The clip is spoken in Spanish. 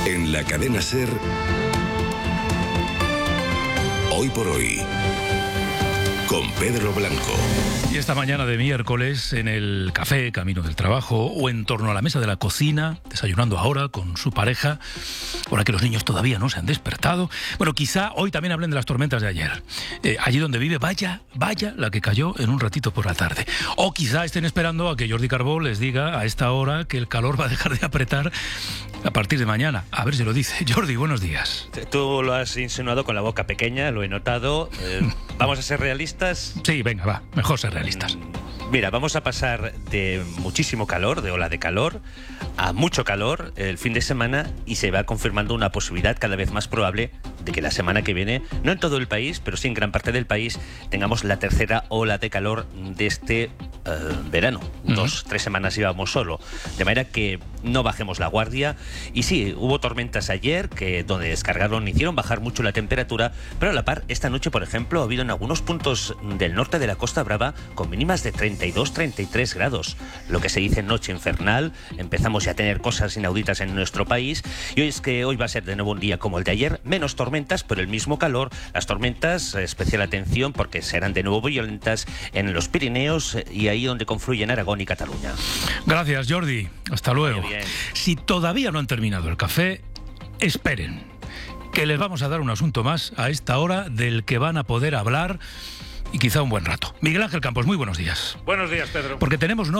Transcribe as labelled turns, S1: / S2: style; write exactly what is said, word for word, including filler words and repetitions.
S1: En la cadena SER, Hoy por Hoy, con Pedro Blanco.
S2: Y esta mañana de miércoles, en el café, camino del trabajo, o en torno a la mesa de la cocina, desayunando ahora con su pareja, ahora que los niños todavía no se han despertado. Bueno, quizá hoy también hablen de las tormentas de ayer. Eh, allí donde vive, vaya, vaya, la que cayó en un ratito por la tarde. O quizá estén esperando a que Jordi Carbó les diga a esta hora que el calor va a dejar de apretar a partir de mañana. A ver si lo dice. Jordi, buenos días.
S3: Tú lo has insinuado con la boca pequeña, lo he notado. Eh, ¿Vamos a ser realistas?
S2: Sí, venga, va. Mejor ser realistas.
S3: Mira, vamos a pasar de muchísimo calor, de ola de calor, a mucho calor el fin de semana, y se va confirmando una posibilidad cada vez más probable de que la semana que viene, no en todo el país, pero sí en gran parte del país, tengamos la tercera ola de calor de este uh, verano. Uh-huh. Dos, tres semanas íbamos solo. De manera que no bajemos la guardia. Y sí, hubo tormentas ayer que donde descargaron, hicieron bajar mucho la temperatura, pero a la par, esta noche, por ejemplo, ha habido en algunos puntos del norte de la Costa Brava con mínimas de treinta y dos, treinta y tres grados, lo que se dice noche infernal. Empezamos ya a tener cosas inauditas en nuestro país, y hoy es que hoy va a ser de nuevo un día como el de ayer, menos tormentas, pero el mismo calor. Las tormentas, especial atención, porque serán de nuevo violentas en los Pirineos y ahí donde confluyen Aragón y Cataluña.
S2: Gracias, Jordi. Hasta luego. Si todavía no han terminado el café, esperen, que les vamos a dar un asunto más a esta hora del que van a poder hablar y quizá un buen rato. Miguel Ángel Campos, muy buenos días.
S4: Buenos días, Pedro.
S2: Porque tenemos no